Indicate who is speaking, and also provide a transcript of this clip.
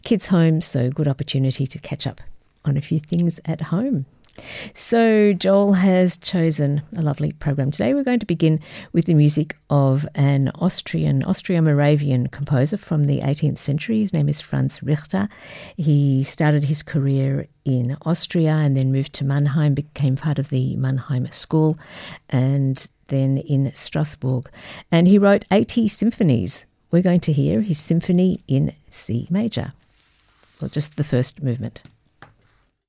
Speaker 1: kids home, so good opportunity to catch up on a few things at home. So Joel has chosen a lovely program today. We're going to begin with the music of an Austro-Moravian composer from the 18th century. His name is Franz Richter. He started his career in Austria and then moved to Mannheim, became part of the Mannheim School, and then in Strasbourg. And he wrote 80 symphonies. We're going to hear his symphony in C major, well, just the first movement.